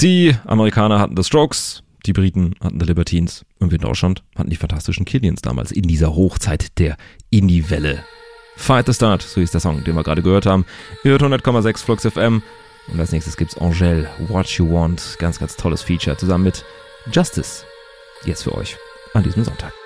Die Amerikaner hatten The Strokes, die Briten hatten The Libertines und wir in Deutschland hatten die fantastischen Killians damals in dieser Hochzeit der Indie-Welle. Fight the Start, so hieß der Song, den wir gerade gehört haben. Ihr hört 100,6 Flux FM und als nächstes gibt's Angèle, What You Want, ganz, ganz tolles Feature zusammen mit Justice. Jetzt für euch an diesem Sonntag.